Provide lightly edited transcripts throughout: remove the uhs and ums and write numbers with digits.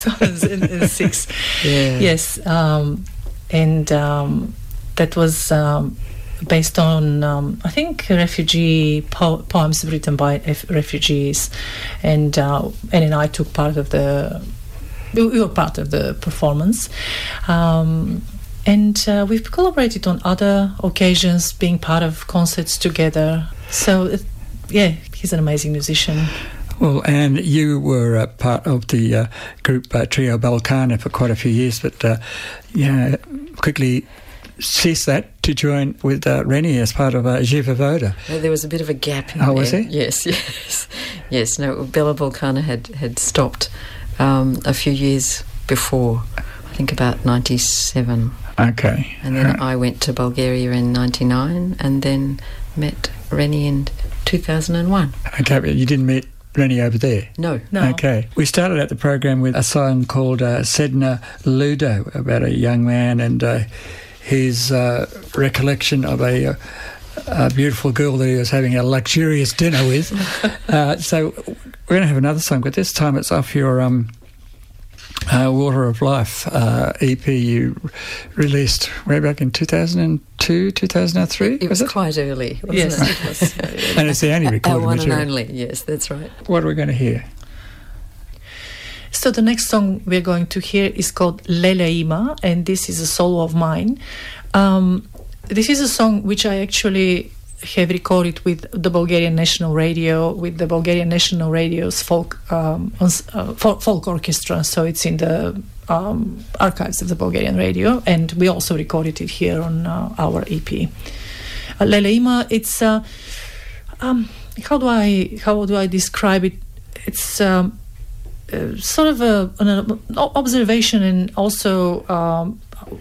2006. Yeah. Yes, and that was based on, I think, refugee poems written by refugees, and Annie and I took part of we were part of the performance. And we've collaborated on other occasions, being part of concerts together. So, he's an amazing musician. Well, and you were part of the group Trio Balkana for quite a few years, but quickly ceased that to join with Rennie as part of Živa voda. There was a bit of a gap in there. Oh, was there? Yes. No, Bela Balkana had stopped a few years before, I think about 97. Okay. And then I went to Bulgaria in 99 and then met Rennie in 2001. Okay, but you didn't meet Rennie over there? No. Okay. We started out the program with a song called Sedna Ludo, about a young man and his recollection of a beautiful girl that he was having a luxurious dinner with. So we're going to have another song, but this time it's off your Water of Life EP you released way back in 2002, 2003? It was quite early, wasn't Yes, it? it was. And it's the only recorded One material. and only, yes, that's right. What are we going to hear? So the next song we're going to hear is called Lele Ima, and this is a solo of mine. This is a song which I actually have recorded with the Bulgarian National Radio, with the Bulgarian National Radio's folk orchestra. So it's in the archives of the Bulgarian Radio, and we also recorded it here on our EP. Lele Ima, it's how do I describe it? It's sort of an observation and also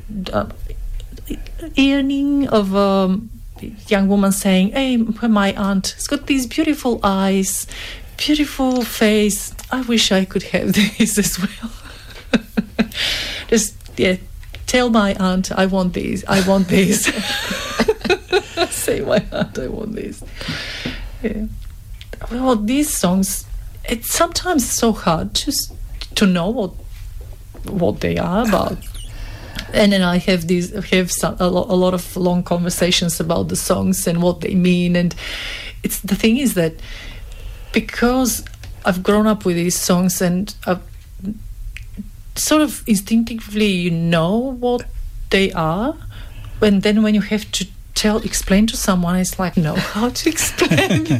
yearning of a young woman saying, "Hey, my aunt has got these beautiful eyes, beautiful face. I wish I could have these as well." Just tell my aunt I want these. I want these. Say my aunt I want these. Yeah. Well, these songs, it's sometimes so hard just to know what they are about. And then I have a lot of long conversations about the songs and what they mean. And the thing is that because I've grown up with these songs and I've sort of instinctively what they are, and then when you have to explain to someone, it's like, no, how to explain?